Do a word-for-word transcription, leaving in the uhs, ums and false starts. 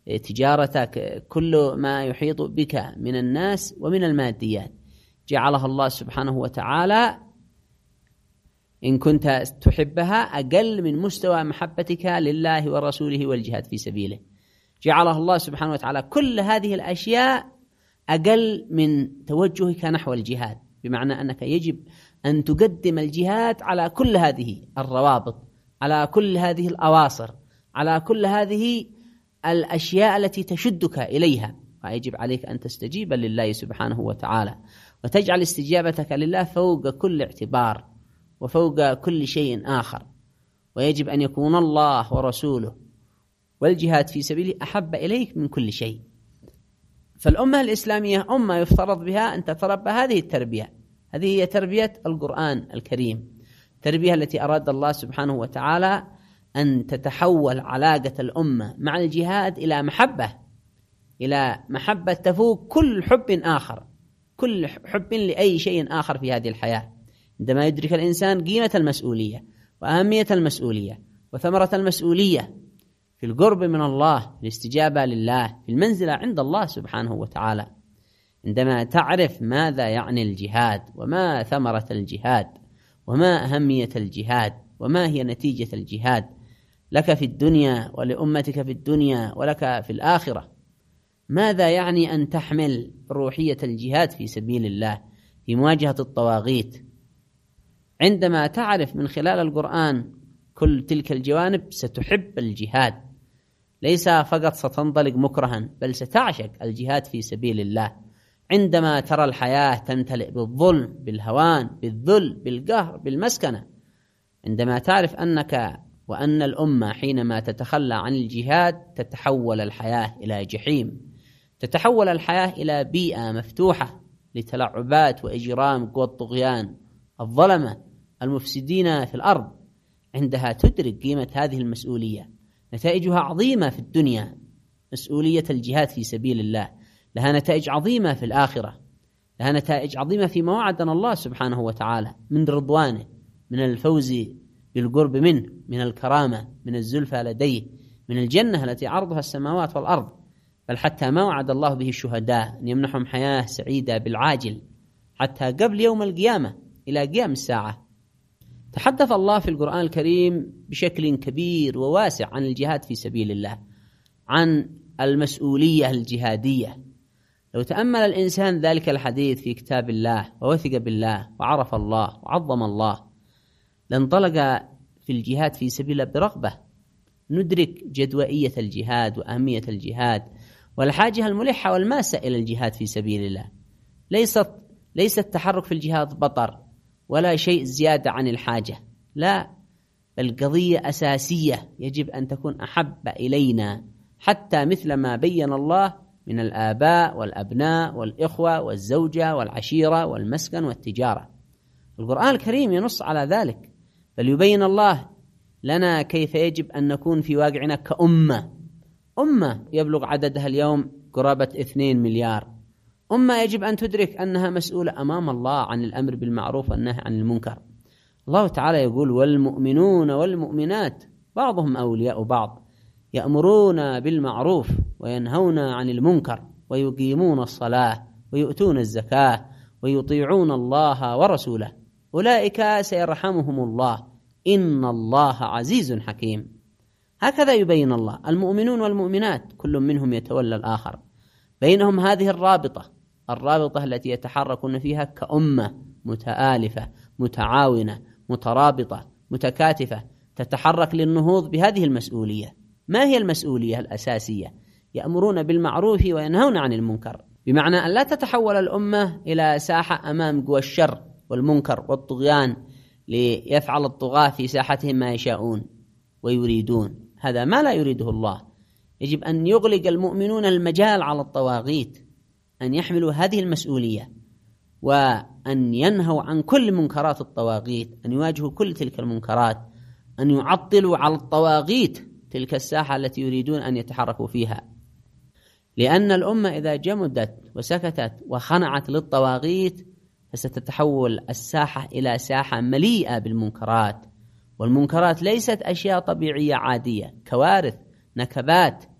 تجارتك، كل ما يحيط بك من الناس ومن الماديات جعلها الله سبحانه وتعالى إن كنت تحبها أقل من مستوى محبتك لله ورسوله والجهاد في سبيله. جعلها الله سبحانه وتعالى كل هذه الأشياء أقل من توجهك نحو الجهاد، بمعنى أنك يجب أن تقدم الجهاد على كل هذه الروابط، على كل هذه الأواصر، على كل هذه الأشياء التي تشدك إليها. ويجب عليك أن تستجيب لله سبحانه وتعالى وتجعل استجابتك لله فوق كل اعتبار وفوق كل شيء آخر. ويجب أن يكون الله ورسوله والجهاد في سبيله أحب إليك من كل شيء. فالأمة الإسلامية أمة يفترض بها أن تتربى هذه التربية. هذه هي تربية القرآن الكريم، التربية التي أراد الله سبحانه وتعالى أن تتحول علاقة الأمة مع الجهاد إلى محبة، إلى محبة تفوق كل حب آخر، كل حب لأي شيء آخر في هذه الحياة. عندما يدرك الإنسان قيمة المسؤولية وأهمية المسؤولية وثمرة المسؤولية في القرب من الله، في الاستجابة لله، في المنزلة عند الله سبحانه وتعالى، عندما تعرف ماذا يعني الجهاد وما ثمرة الجهاد وما أهمية الجهاد وما هي نتيجة الجهاد لك في الدنيا ولأمتك في الدنيا ولك في الآخرة، ماذا يعني أن تحمل روحية الجهاد في سبيل الله في مواجهة الطواغيت. عندما تعرف من خلال القرآن كل تلك الجوانب ستحب الجهاد، ليس فقط ستنطلق مكرها بل ستعشق الجهاد في سبيل الله. عندما ترى الحياة تمتلئ بالظلم، بالهوان، بالذل، بالقهر، بالمسكنة، عندما تعرف أنك وأن الأمة حينما تتخلى عن الجهاد تتحول الحياة إلى جحيم، تتحول الحياة إلى بيئة مفتوحة لتلاعبات وإجرام قوى الطغيان الظلمة المفسدين في الأرض، عندها تدرك قيمة هذه المسؤولية. نتائجها عظيمة في الدنيا، مسؤولية الجهاد في سبيل الله لها نتائج عظيمة في الآخرة، لها نتائج عظيمة فيما وعدنا الله سبحانه وتعالى من رضوانه، من الفوز بالقرب منه، من الكرامة، من الزلفى لديه، من الجنة التي عرضها السماوات والأرض، بل حتى ما وعد الله به الشهداء أن يمنحهم حياة سعيدة بالعاجل حتى قبل يوم القيامة إلى قيام الساعة. تحدث الله في القرآن الكريم بشكل كبير وواسع عن الجهاد في سبيل الله، عن المسؤولية الجهادية. لو تأمل الإنسان ذلك الحديث في كتاب الله ووثق بالله وعرف الله وعظم الله لانطلق في الجهاد في سبيل الله برغبة. ندرك جدوائية الجهاد وأهمية الجهاد والحاجة الملحة والماسة إلى الجهاد في سبيل الله. ليست ليس التحرك في الجهاد بطر ولا شيء زيادة عن الحاجة، لا، بل قضية أساسية يجب أن تكون أحب إلينا، حتى مثل ما بين الله من الآباء والأبناء والإخوة والزوجة والعشيرة والمسكن والتجارة. القرآن الكريم ينص على ذلك، بل يبين الله لنا كيف يجب أن نكون في واقعنا كأمة، أمة يبلغ عددها اليوم قرابة اثنين مليار، أمة يجب أن تدرك أنها مسؤولة أمام الله عن الأمر بالمعروف والنهي عن المنكر. الله تعالى يقول: والمؤمنون والمؤمنات بعضهم أولياء بعض يأمرون بالمعروف وينهون عن المنكر ويقيمون الصلاة ويؤتون الزكاة ويطيعون الله ورسوله أولئك سيرحمهم الله إن الله عزيز حكيم. هكذا يبين الله. المؤمنون والمؤمنات كل منهم يتولى الآخر، بينهم هذه الرابطة، الرابطة التي يتحركون فيها كأمة متآلفة متعاونة مترابطة متكاتفة، تتحرك للنهوض بهذه المسؤولية. ما هي المسؤولية الأساسية؟ يأمرون بالمعروف وينهون عن المنكر، بمعنى أن لا تتحول الأمة إلى ساحة أمام قوى الشر والمنكر والطغيان ليفعل الطغاة في ساحتهم ما يشاءون ويريدون. هذا ما لا يريده الله. يجب أن يغلق المؤمنون المجال على الطواغيت، أن يحملوا هذه المسؤولية وأن ينهوا عن كل منكرات الطواغيت، أن يواجهوا كل تلك المنكرات، أن يعطلوا على الطواغيت تلك الساحة التي يريدون أن يتحركوا فيها. لأن الأمة إذا جمدت وسكتت وخنعت للطواغيت فستتحول الساحة إلى ساحة مليئة بالمنكرات، والمنكرات ليست أشياء طبيعية عادية، كوارث، نكبات